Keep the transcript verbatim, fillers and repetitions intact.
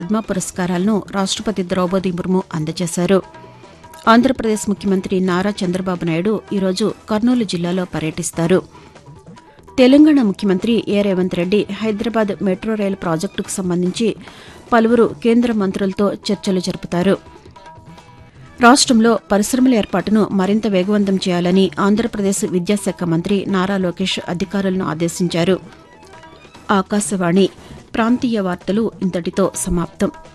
పద్మ పురస్కారాలను రాష్టపతి ద్రౌపది ముర్ము అందజేశారు. ఆంధ్రప్రదేశ్ ముఖ్యమంత్రి నారా చంద్రబాబు నాయుడు ఈరోజు కర్నూలు జిల్లాలో పర్యటిస్తారు. తెలంగాణ ముఖ్యమంత్రి ఏ రేవంత్ రెడ్డి హైదరాబాద్ మెట్రో రైలు ప్రాజెక్టుకు సంబంధించి పలువురు కేంద్ర మంత్రులతో చర్చలు జరుపుతారు. రాష్టంలో పరిశ్రమల ఏర్పాటును మరింత వేగవంతం చేయాలని ఆంధ్రప్రదేశ్ విద్యాశాఖ మంత్రి నారా లోకేష్ అధికారులను ఆదేశించారు. ఆకాశవాణి ప్రాంతీయ వార్తలు ఇంతటితో సమాప్తం.